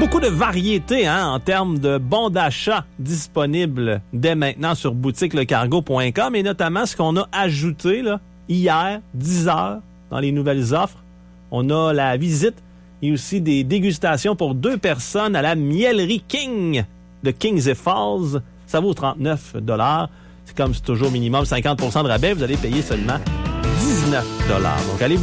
Beaucoup de variétés en termes de bons d'achat disponibles dès maintenant sur boutiquelecargo.com et notamment ce qu'on a ajouté là, hier, 10 heures, dans les nouvelles offres. On a la visite et aussi des dégustations pour 2 personnes à la Mielerie King de Kings et Falls. Ça vaut 39 $. C'est comme c'est toujours minimum 50% de rabais. Vous allez payer seulement 19 $. Donc allez vous